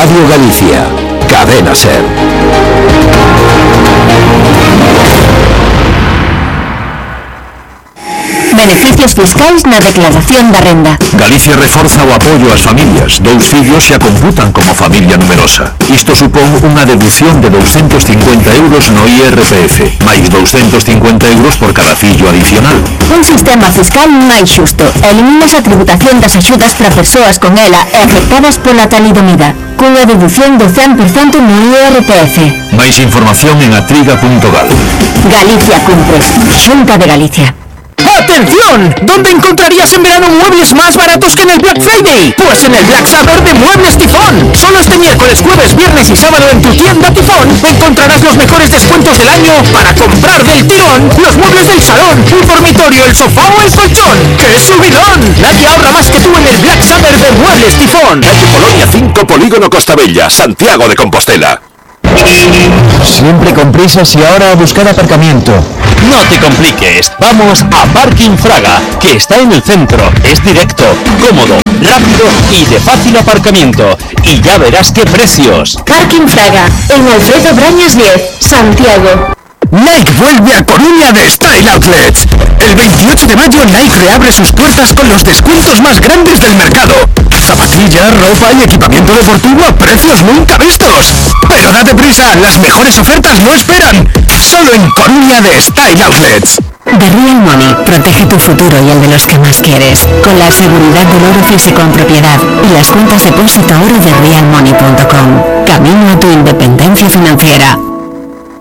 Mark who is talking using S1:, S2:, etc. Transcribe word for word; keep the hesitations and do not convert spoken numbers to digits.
S1: Radio Galicia, Cadena Ser.
S2: Beneficios fiscais na declaración da renda.
S3: Galicia reforza o apoio ás familias. Dous fillos xa computan como familia numerosa. Isto supón unha deducción de doscientos cincuenta euros no I R P F, máis doscientos cincuenta euros por cada fillo adicional.
S2: Un sistema fiscal máis xusto. Eliminas a tributación das axudas para persoas con ela e afectadas pola talidomida, cunha deducción do cen por cento no I R P F.
S3: Máis información en atriga punto gal.
S2: Galicia cumpres. Xunta de Galicia.
S4: ¡Atención! ¿Dónde encontrarías en verano muebles más baratos que en el Black Friday? Pues en el Black Summer de Muebles Tifón. Solo este miércoles, jueves, viernes y sábado en tu tienda Tifón encontrarás los mejores descuentos del año para comprar del tirón los muebles del salón, un dormitorio, el sofá o el colchón. ¡Qué subidón! Nadie ahorra más que tú en el Black Summer de Muebles Tifón.
S3: Calle Polonia cinco, Polígono Costabella, Santiago de Compostela.
S5: Siempre con prisas y ahora a buscar aparcamiento.
S6: No te compliques, vamos a Parking Fraga, que está en el centro, es directo, cómodo, rápido y de fácil aparcamiento. Y ya verás qué precios.
S2: Parking Fraga, en Alfredo Brañas diez, Santiago.
S1: Nike vuelve a Coruña de Style Outlets. El veintiocho de mayo Nike reabre sus puertas con los descuentos más grandes del mercado. Zapatillas, ropa y equipamiento deportivo a precios nunca vistos. Pero date prisa, las mejores ofertas no esperan. Solo en Coruña de Style Outlets.
S2: The Real Money protege tu futuro y el de los que más quieres, con la seguridad del oro físico en propiedad y las cuentas depósito oro de real money punto com. Camino a tu independencia financiera.